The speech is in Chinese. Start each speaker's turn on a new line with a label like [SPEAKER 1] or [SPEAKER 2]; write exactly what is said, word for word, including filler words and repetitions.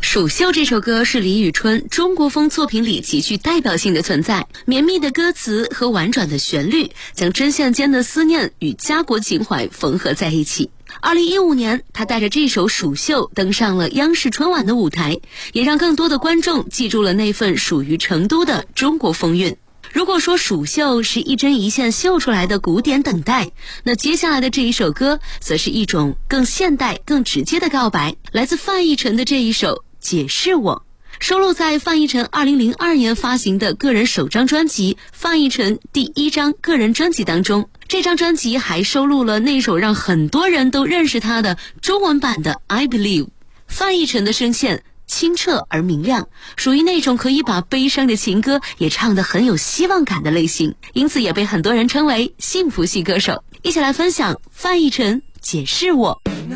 [SPEAKER 1] 蜀绣这首歌是李宇春中国风作品里极具代表性的存在，绵密的歌词和婉转的旋律将针线间的思念与家国情怀缝合在一起。二零一五年，他带着这首蜀绣登上了央视春晚的舞台，也让更多的观众记住了那份属于成都的中国风韵。如果说蜀绣是一针一线绣出来的古典等待，那接下来的这一首歌则是一种更现代更直接的告白，来自范逸臣的这一首解释我，收录在范逸臣二零零二年发行的个人首张专辑《范逸臣第一张个人专辑》当中。这张专辑还收录了那首让很多人都认识他的中文版的 I Believe。 范逸臣的声线清澈而明亮，属于那种可以把悲伤的情歌也唱得很有希望感的类型，因此也被很多人称为幸福系歌手。一起来分享范逸臣解释我。